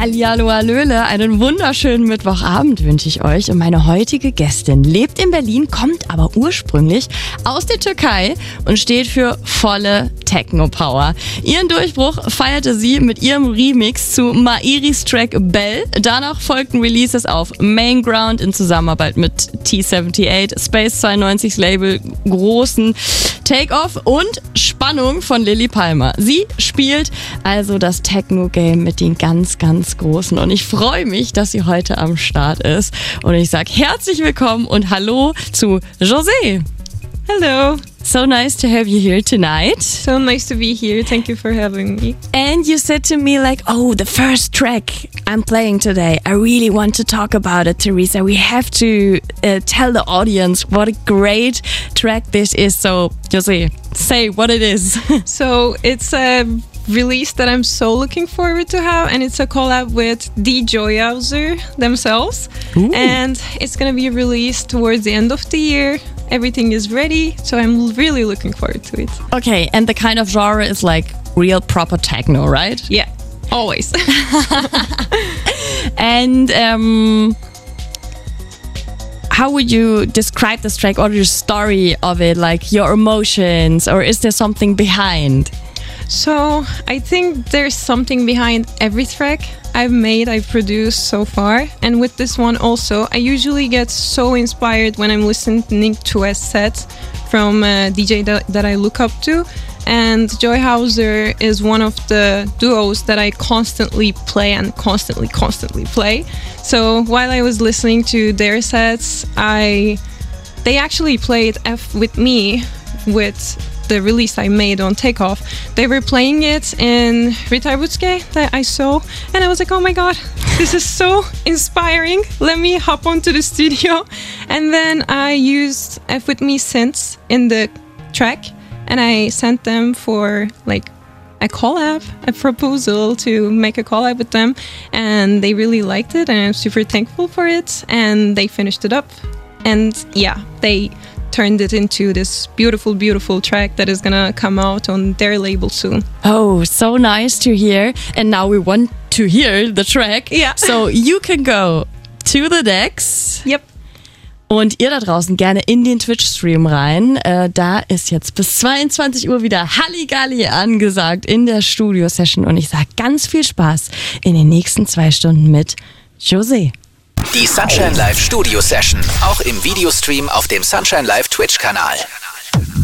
Hallihallo, hallöle, einen wunderschönen Mittwochabend wünsche ich euch. Und meine heutige Gästin lebt in Berlin, kommt aber ursprünglich aus der Türkei und steht für volle Techno-Power. Ihren Durchbruch feierte sie mit ihrem Remix zu Mairis Track Bell. Danach folgten Releases auf Mainground in Zusammenarbeit mit T78, Space 92's Label, großen Take-Off und Spannung von Lilly Palmer. Sie spielt also das Techno-Game mit den ganz, ganz Großen. Und ich freue mich, dass sie heute am Start ist. Und ich sage herzlich willkommen und hallo zu José. Hello. So nice to have you here tonight. So nice to be here. Thank you for having me. And you said to me like, oh, the first track I'm playing today, I really want to talk about it, Teresa. We have to tell the audience what a great track this is. So, José, say what it is. So it's a release that I'm so looking forward to have, and it's a collab with the Joyhauser themselves. Ooh. And it's going to be released towards the end of the year. Everything is ready, so I'm really looking forward to it. Okay, and the kind of genre is like real proper techno, right? Yeah, always. And how would you describe this track or the story of it, like your emotions, or is there something behind? So I think there's something behind every track I've produced so far. And with this one also, I usually get so inspired when I'm listening to a set from a DJ that I look up to. And Joyhauser is one of the duos that I constantly play and constantly play. So while I was listening to their sets, they actually played F with me with the release I made on Takeoff. They were playing it in Ritarbutske that I saw, and I was like, oh my god, this is so inspiring. Let me hop onto the studio. And then I used F with me synths in the track, and I sent them for like a collab, a proposal to make a collab with them, and they really liked it, and I'm super thankful for it. And they finished it up, and yeah, they turned it into this beautiful track that is gonna come out on their label soon. Oh, so nice to hear. And now we want to hear the track. Yeah. So you can go to the decks. Yep. Und ihr da draußen gerne in den Twitch-Stream rein. Da ist jetzt bis 22 Uhr wieder Halligalli angesagt in der Studio-Session. Und ich sage ganz viel Spaß in den nächsten 2 Stunden mit José. Die Sunshine Live Studio Session, auch im Videostream auf dem Sunshine Live Twitch-Kanal.